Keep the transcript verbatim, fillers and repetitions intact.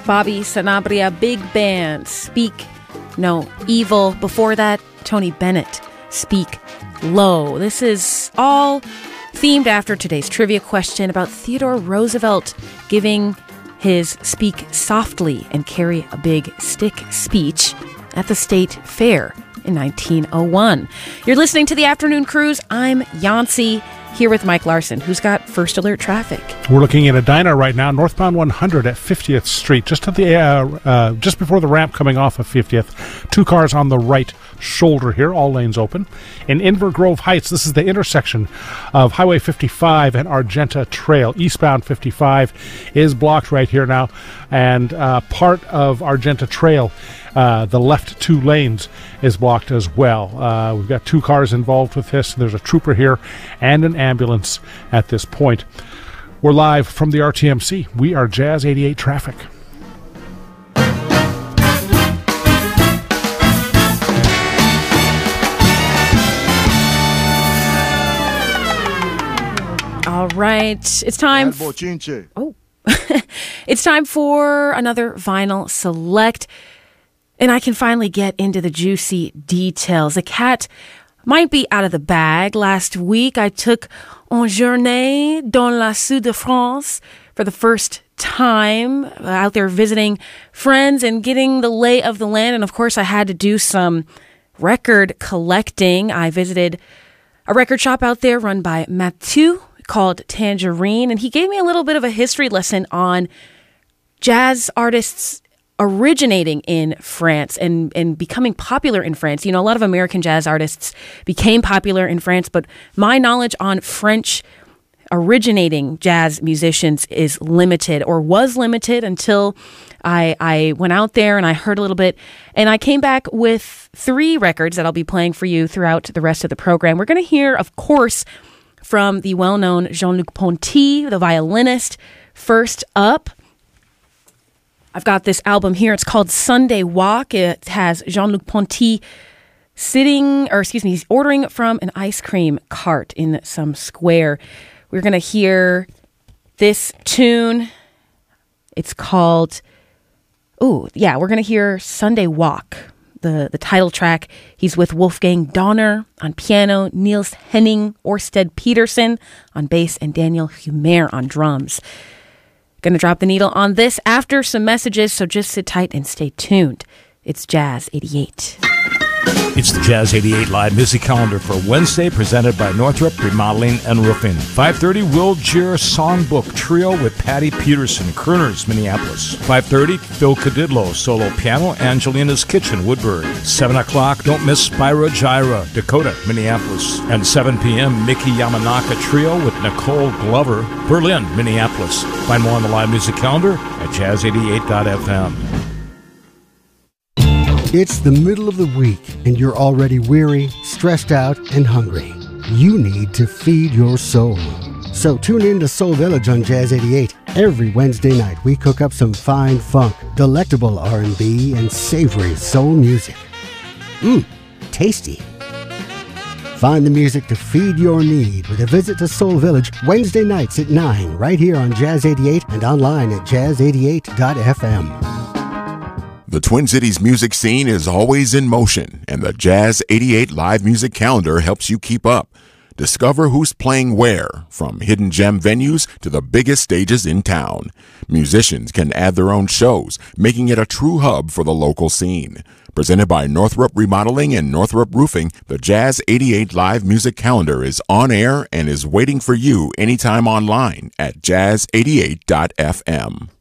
Bobby Sanabria Big Band, Speak No Evil. Before that, Tony Bennett, Speak Low. This is all themed after today's trivia question about Theodore Roosevelt giving his Speak Softly and Carry a Big Stick speech at the State Fair in nineteen oh one. You're listening to the Afternoon Cruise. I'm Yancy, here with Mike Larson, who's got First Alert traffic. We're looking at a diner right now, northbound one hundred at fiftieth Street, just at the uh, uh, just before the ramp coming off of fiftieth. Two cars on the right shoulder here, all lanes open. In Inver Grove Heights, this is the intersection of Highway fifty-five and Argenta Trail. Eastbound fifty-five is blocked right here now, and uh, part of Argenta Trail, uh, the left two lanes, is blocked as well. Uh, we've got two cars involved with this. There's a trooper here and an ambulance at this point. We're live from the R T M C. We are Jazz eighty-eight Traffic. All right, it's time. F- oh, it's time for another Vinyl Select, and I can finally get into the juicy details. The cat might be out of the bag. Last week, I took en journée dans la sud de France for the first time, uh, out there visiting friends and getting the lay of the land. And of course, I had to do some record collecting. I visited a record shop out there run by Mathieu called Tangerine, and he gave me a little bit of a history lesson on jazz artists originating in France and, and becoming popular in France. You know, a lot of American jazz artists became popular in France, but my knowledge on French originating jazz musicians is limited, or was limited, until I, I went out there and I heard a little bit. And I came back with three records that I'll be playing for you throughout the rest of the program. We're going to hear, of course, from the well-known Jean-Luc Ponty, the violinist. First up, I've got this album here. It's called Sunday Walk. It has Jean-Luc Ponty sitting, or excuse me, he's ordering from an ice cream cart in some square. We're going to hear this tune. It's called, oh, yeah, we're going to hear Sunday Walk, the, the title track. He's with Wolfgang Donner on piano, Niels Henning Orsted Peterson on bass, and Daniel Humer on drums. Going to drop the needle on this after some messages, so just sit tight and stay tuned. It's Jazz eighty-eight. It's the Jazz eighty-eight Live Music Calendar for Wednesday, presented by Northrop Remodeling and Roofing. five thirty, Will Jir Songbook Trio with Patty Peterson, Kerners, Minneapolis. five thirty, Phil Cadidlo, Solo Piano, Angelina's Kitchen, Woodbury. seven o'clock, don't miss Spyro Gyra, Dakota, Minneapolis. And seven p.m., Mickey Yamanaka Trio with Nicole Glover, Berlin, Minneapolis. Find more on the Live Music Calendar at jazz eighty-eight dot f m. It's the middle of the week, and you're already weary, stressed out, and hungry. You need to feed your soul. So tune in to Soul Village on Jazz eighty-eight. Every Wednesday night, we cook up some fine funk, delectable R and B, and savory soul music. Mmm, tasty. Find the music to feed your need with a visit to Soul Village Wednesday nights at nine, right here on Jazz eighty-eight and online at jazz eighty-eight dot f m. The Twin Cities music scene is always in motion, and the Jazz eighty-eight Live Music Calendar helps you keep up. Discover who's playing where, from hidden gem venues to the biggest stages in town. Musicians can add their own shows, making it a true hub for the local scene. Presented by Northrop Remodeling and Northrop Roofing, the Jazz eighty-eight Live Music Calendar is on air and is waiting for you anytime online at jazz eighty-eight dot f m.